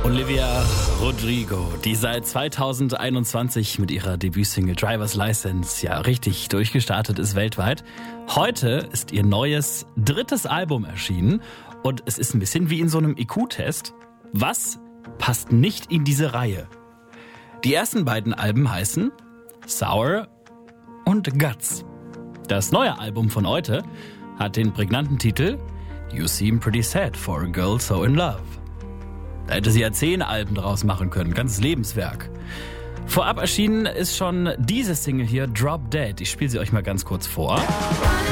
Olivia Rodrigo, die seit 2021 mit ihrer Debütsingle Driver's License ja richtig durchgestartet ist weltweit. Heute ist ihr neues 3. Album erschienen und es ist ein bisschen wie in so einem IQ-Test. Was passt nicht in diese Reihe? Die ersten beiden Alben heißen Sour und Guts. Das neue Album von heute hat den prägnanten Titel You Seem Pretty Sad for a Girl So in Love. Da hätte sie ja 10 Alben draus machen können, ganzes Lebenswerk. Vorab erschienen ist schon diese Single hier, Drop Dead. Ich spiele sie euch mal ganz kurz vor.